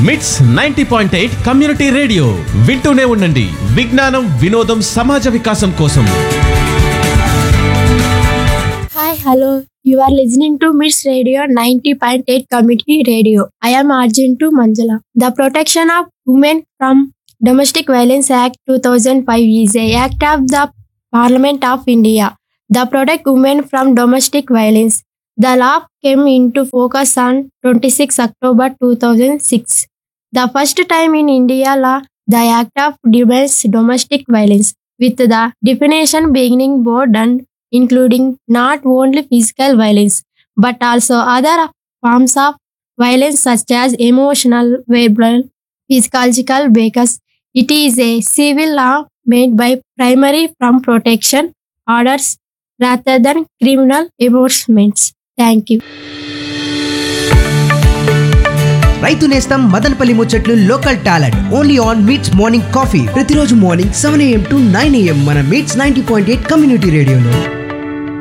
మిట్స్ 90.8 community radio వింటూనే ఉండండి. విజ్ఞానం, వినోదం, సమాజ వికాసం కోసం. Hi, hello. You are listening to MITS Radio 90.8 Community Radio. I am Arjuntu Manjula. The Protection of Women from Domestic Violence Act 2005 is a act of the Parliament of India. The Protect Women from Domestic Violence. The law came into focus on 26 October 2006. The first time in India law, the act of defines domestic violence with the definition beginning board and including not only physical violence but also other forms of violence such as emotional, verbal, physiological, because it is a civil law made by primary from protection orders rather than criminal enforcements. Thank you. రైతు నేస్తం మదనపల్లి ముచ్చట్లు local talent only on meets morning coffee ప్రతిరోజు morning 7 AM to 9 AM మన meets 90.8 community రేడియోలో.